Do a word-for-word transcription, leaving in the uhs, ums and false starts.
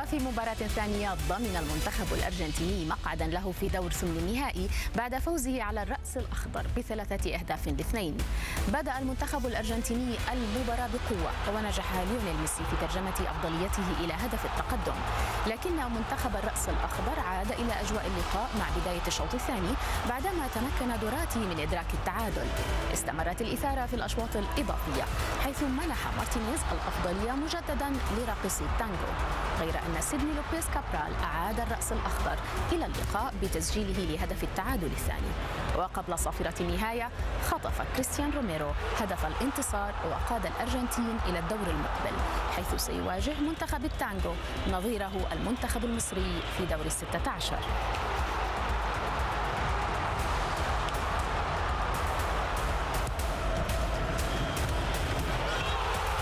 وفي مباراة ثانية ضمن المنتخب الأرجنتيني مقعدا له في دور ثمن النهائي بعد فوزه على الرأس الأخضر بثلاثة أهداف لاثنين. بدأ المنتخب الأرجنتيني المباراة بقوة ونجح ليونيل ميسي في ترجمة أفضليته إلى هدف التقدم، لكن منتخب الرأس الأخضر عاد إلى أجواء اللقاء مع بداية الشوط الثاني بعدما تمكن دوراتي من إدراك التعادل. استمرت الإثارة في الأشواط الإضافية حيث منح مارتينيز الأفضلية مجددا لراقصي التانجو، غير أن سيدني لوبيز كابرال أعاد الرأس الأخضر إلى اللقاء بتسجيله لهدف التعادل الثاني. وقبل صافرة النهاية خطف كريستيان روميرو هدف الانتصار وقاد الأرجنتين إلى الدور المقبل، حيث سيواجه منتخب التانجو نظيره المنتخب المصري في دور الستة عشر.